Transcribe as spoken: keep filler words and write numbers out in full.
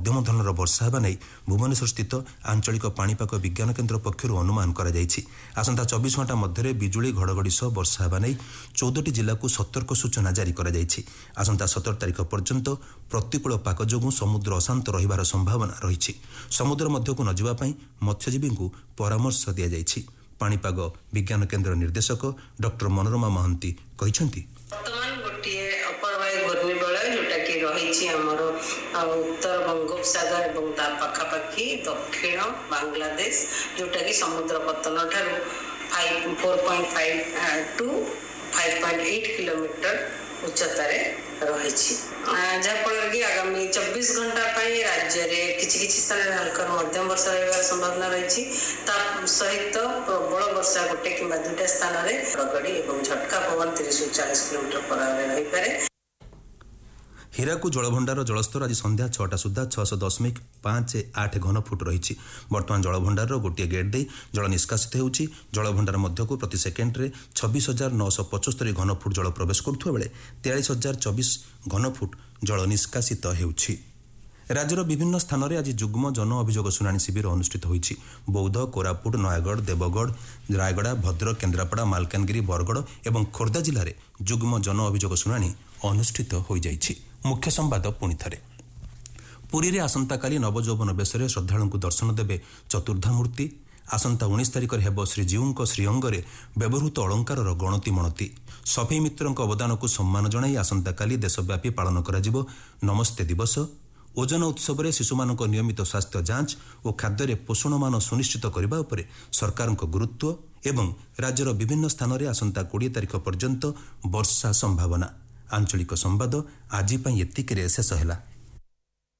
मध्यम धरणर वर्षा हेबा नै भुवनेश्वर स्थित आंचलिक पाणीपाग विज्ञान केन्द्र पक्षरु अनुमान करा जायछि। आसंता चौबीस घंटा मध्य बिजुली घड़घड़ी सह वर्षा हेबा नै चौदह जिला को सतर्क सूचना जारी करा जायछि। आसंता सत्रह तारिख पर्यंत प्रतिकूल पाक जोगु समुद्र अशांत रहिबार संभावना रहिछि। समुद्र मध्यकु न जिबा पई मत्स्यजीवी को परामर्श दिया जायछि। पाणीपाग विज्ञान केन्द्र निर्देशक डॉक्टर मनोरमा महांती कहिसेंति वर्तमान गोटे अपरवायु घूर्णिबलय जोटा कि रही आमर उत्तर बंगोपसागर और ता पाखापाखि दक्षिण बांग्लादेश जोटा कि समुद्र पतन ठारू four point five to five point eight kilometre उच्चतार रही जहाँफल कि आगामी चौबीस घंटा राज्य में किसी किसी स्थान में हल्का मध्यम वर्षा रही संभावना रही सहित प्रबल वर्षा गोटे कि दुईटा स्थान में घड़घड़ी और झटका पवन तीस चालीस किलोमीटर पर आवर रही पारे। हीराकू जलभंडार जलस्तर आज संध्या छटा सुधा छःश दशमिक पांच आठ घन फुट रही। बर्तमान जलभंडार गोटे गेट दे जल निष्कासित होउछि। जलभंडार मध्यकू प्रति सेकेंड्रे छब्बीस हजार नौश पचस्तरी घन फुट जल प्रवेश करुवा बेले तेयालीस हजार चौबीस घन फुट जल निष्कासित हेउछि। राज्यर विभिन्न स्थान में आज जुग्म जन अभियोग शुणाणी शिविर अनुष्ठित होइछि। बौद्ध, कोरापुट, नयागढ़, देवगढ़, रायगड़ा, भद्रक, केन्द्रापड़ा, मालकानगिरी, बरगड़ और खोर्धा जिले में जुग्म जन अभियोग शुणाणी अनुष्ठित हो जाइछि। मुख्य संवाद पुणी थे पुरी रे आसंता काली नवजौवन बेशरे श्रद्धालु दर्शन देवे चतुर्धामूर्ति। आसंता उन्नीस तारिख हेब श्रीजीऊ श्रीअंगरे व्यवहृत अलंकार गणति मणति। सफेई मित्रों अवदान को सम्मान जणाई आसंता काली देशव्यापी पालन करा नमस्ते दिवस। ओजन उत्सव में शिशुमानक नियमित स्वास्थ्य जांच और खाद्य पोषणमान सुनिश्चित करने उपर सरकार गुरुत्व एवं राज्यर विभिन्न स्थान में आसंता बीस तारिख पर्यंत वर्षा संभावना। आंचलिक संवाद आज एतिक शेष है।